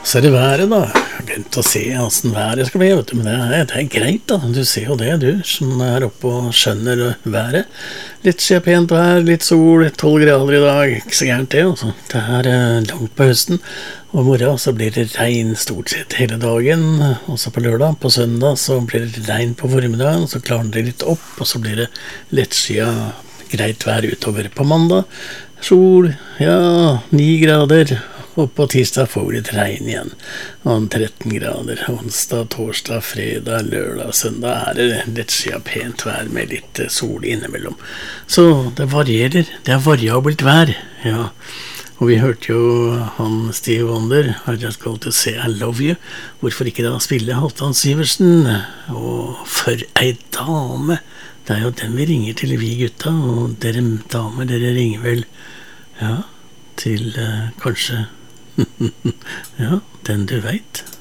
Så er det været da. Jeg glemt å se hvordan været skal bli, vet du. Men det er greit da. Du ser jo det, du, som er oppe og skjønner været. Litt pent vær, litt sol, 12 grader i dag. Ikke så gærent det, altså. Det er langt på høsten. Og i morgen så blir det regn stort sett hele dagen. Også på lørdag, på søndag så blir det regn på formiddagen. Så klarner det litt opp, og så blir det lettskyet greit vær utover på mandag. Sol, ja, 9 grader. Og på tirsdag får vi litt regn igjen. Og 13 grader. Onsdag, torsdag, fredag, lørdag, søndag er det lettskyet pent vær med litt sol innimellom. Så det varierer. Det er variabelt vær. Ja. Og vi hørte jo han Steve Wonder, I just go to say I love you. Hvorfor ikke da spille Halvdan Syversen? Og for ei dame! Det er jo den vi ringer til, vi gutta. Og dere damer, dere ringer vel, ja, til kanskje, ja, den du vet.